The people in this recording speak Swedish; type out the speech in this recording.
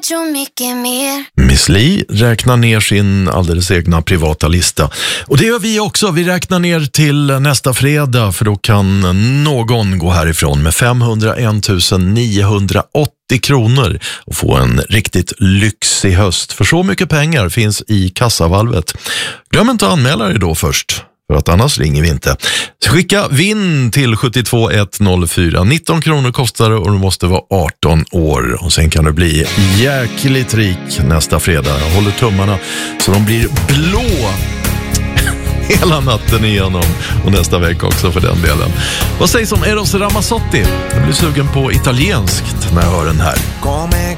mucho, mycket mer. Miss Li räknar ner sin alldeles egna privata lista. Och det gör vi också. Vi räknar ner till nästa fredag, för då kan någon gå härifrån med 501 980 kronor och få en riktigt lyxig höst. För så mycket pengar finns i kassavalvet. Glöm inte att anmäla dig då först, för att annars ringer vi inte. Skicka vinn till 72104. 19 kronor kostar det och du måste vara 18 år. Och sen kan du bli jäkligt rik nästa fredag. Jag håller tummarna så de blir blå hela natten igenom. Och nästa vecka också för den delen. Vad sägs om Eros Ramazzotti? Jag blir sugen på italienskt när jag hör den här.